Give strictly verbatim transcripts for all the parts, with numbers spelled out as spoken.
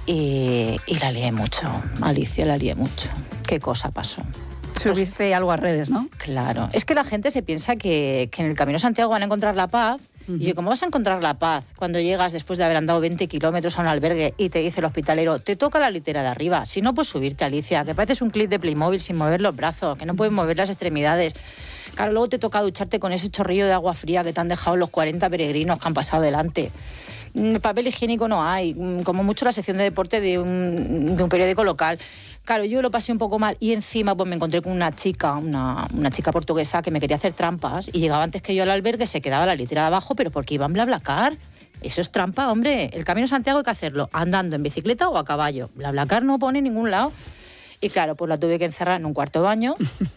y, y la lié mucho, Alicia, la lié mucho. ¿Qué cosa pasó? Subiste algo a redes, ¿no? Claro. Es que la gente se piensa que, que en el Camino de Santiago van a encontrar la paz. Uh-huh. Y yo, ¿cómo vas a encontrar la paz cuando llegas después de haber andado veinte kilómetros a un albergue y te dice el hospitalero, te toca la litera de arriba? Si no, pues subirte, Alicia, que pareces un clip de Playmobil sin mover los brazos, que no puedes mover las extremidades. Claro, luego te toca ducharte con ese chorrillo de agua fría que te han dejado los cuarenta peregrinos que han pasado delante. Papel higiénico no hay, como mucho la sección de deporte de un, de un periódico local. Claro, yo lo pasé un poco mal y encima pues me encontré con una chica, una, una chica portuguesa que me quería hacer trampas y llegaba antes que yo al albergue, se quedaba la litera de abajo, pero porque iba en BlaBlaCar. Eso es trampa, hombre. El Camino de Santiago hay que hacerlo andando en bicicleta o a caballo. BlaBlaCar no pone en ningún lado. Y claro, pues la tuve que encerrar en un cuarto de baño.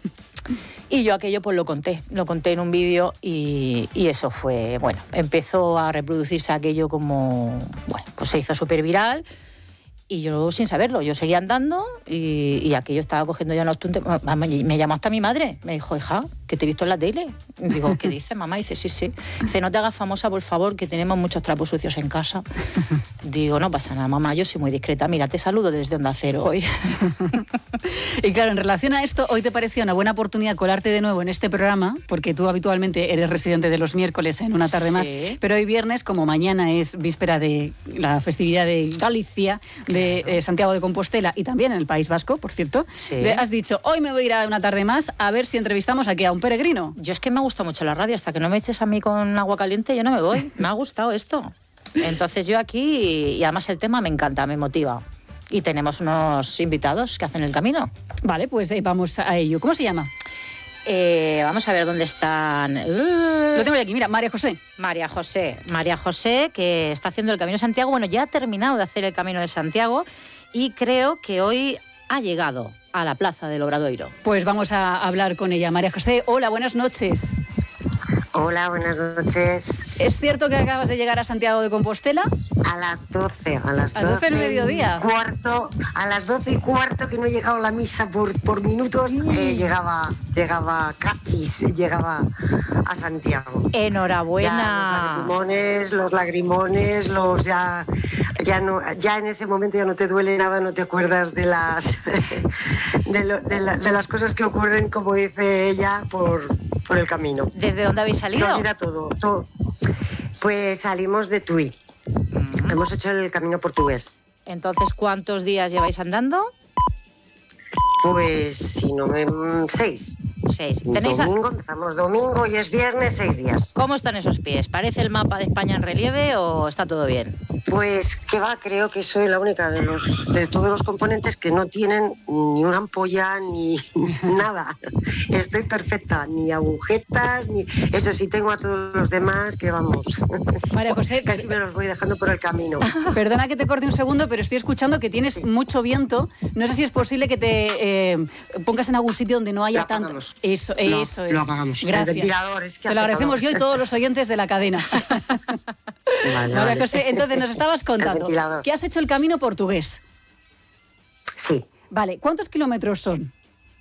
Y yo aquello pues lo conté, lo conté en un vídeo y, y eso fue, bueno, empezó a reproducirse aquello como, bueno, pues se hizo súper viral y yo sin saberlo, yo seguía andando y, y aquello estaba cogiendo ya unos tuntes. Me llamó hasta mi madre, me dijo, hija, que te he visto en la tele. Y digo, ¿qué dices, mamá? Y dice, sí, sí. Dice, no te hagas famosa, por favor, que tenemos muchos trapos sucios en casa. Digo, no pasa nada, mamá, yo soy muy discreta. Mira, te saludo desde Onda Cero hoy. Y claro, en relación a esto, hoy te parecía una buena oportunidad colarte de nuevo en este programa, porque tú habitualmente eres residente de los miércoles en una tarde sí. más, pero hoy viernes, como mañana es víspera de la festividad de Galicia, de eh, Santiago de Compostela y también en el País Vasco, por cierto, sí. has dicho, hoy me voy a ir a una tarde más a ver si entrevistamos aquí a un peregrino. Yo es que me gusta mucho la radio, hasta que no me eches a mí con agua caliente yo no me voy, me ha gustado esto. Entonces yo aquí, y además el tema me encanta, me motiva. Y tenemos unos invitados que hacen el camino. Vale, pues eh, vamos a ello. ¿Cómo se llama? Eh, vamos a ver dónde están. Uh, Lo tengo aquí, mira, María José. María José. María José, que está haciendo el Camino de Santiago. Bueno, ya ha terminado de hacer el Camino de Santiago y creo que hoy ha llegado a la Plaza del Obradoiro. Pues vamos a hablar con ella. María José, hola, buenas noches. Hola, buenas noches. ¿Es cierto que acabas de llegar a Santiago de Compostela? A las doce, a las ¿A doce del mediodía? Y cuarto, a las doce y cuarto, que no he llegado a la misa por, por minutos, eh, llegaba, llegaba Cachis, llegaba a Santiago. Enhorabuena. Ya los lagrimones, los lagrimones, los ya, ya no, ya en ese momento ya no te duele nada, no te acuerdas de las, de, lo, de, la, de las cosas que ocurren, como dice ella, por, por el camino. ¿Desde dónde habéis salido? Se olvida todo, todo. Pues salimos de Tui. Mm. Hemos hecho el camino portugués. Entonces, ¿cuántos días lleváis andando? Pues, si no me... seis. Seis. ¿Tenéis domingo, a... empezamos domingo y es viernes, seis días. ¿Cómo están esos pies? ¿Parece el mapa de España en relieve o está todo bien? Pues que va, creo que soy la única de los de todos los componentes que no tienen ni una ampolla ni nada. Estoy perfecta, ni agujetas, ni... Eso sí, tengo a todos los demás que vamos. María José... Casi me los voy dejando por el camino. Perdona que te corte un segundo, pero estoy escuchando que tienes sí. mucho viento. No sé si es posible que te eh, pongas en algún sitio donde no haya tanto... Eso, lo, eso es. Lo apagamos. Gracias. El ventilador, es que te lo agradecemos yo y todos los oyentes de la cadena. Vale, María vale. José, entonces nos estabas contando que has hecho el camino portugués. Sí. Vale, ¿cuántos kilómetros son?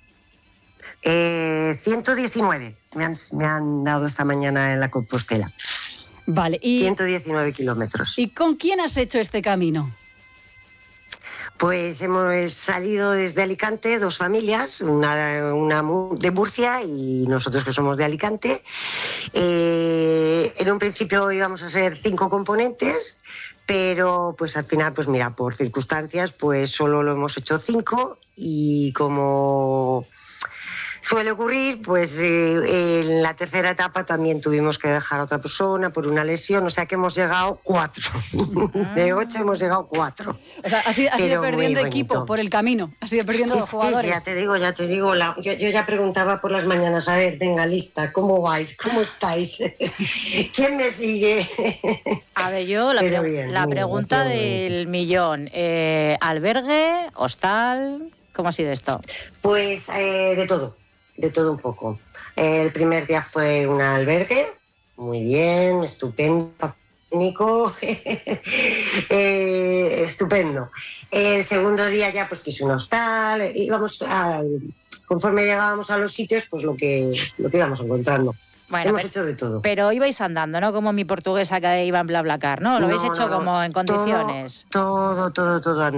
Eh, ciento diecinueve me han, me han dado esta mañana en la Compostela. Vale, y... ciento diecinueve kilómetros. ¿Y con quién has hecho este camino? Pues hemos salido desde Alicante, dos familias, una, una de Murcia y nosotros que somos de Alicante. Eh, en un principio íbamos a ser cinco componentes, pero pues al final, pues mira, por circunstancias, pues solo lo hemos hecho cinco y como suele ocurrir, pues eh, en la tercera etapa también tuvimos que dejar a otra persona por una lesión, o sea que hemos llegado cuatro. Ah. De ocho hemos llegado cuatro. O sea, has ido, has ido perdiendo equipo por el camino, has ido perdiendo sí, los jugadores. Sí, ya te digo, ya te digo, la, yo, yo ya preguntaba por las mañanas, a ver, venga, lista, ¿cómo vais? ¿Cómo estáis? ¿Quién me sigue? A ver, yo la, pre bien, la pregunta bien, del millón, eh, ¿albergue, hostal? ¿Cómo ha sido esto? Pues eh, de todo. De todo un poco. El primer día fue un albergue, muy bien, estupendo, Nico, eh, estupendo. El segundo día ya pues que es un hostal, íbamos a, conforme llegábamos a los sitios, pues lo que, lo que íbamos encontrando. Bueno, hemos pero, hecho de todo. Pero ibais andando, ¿no? Como mi portuguesa que iba en BlaBlaCar, ¿no? Lo no, habéis hecho no, como en condiciones. Todo, todo, todo, todo andando.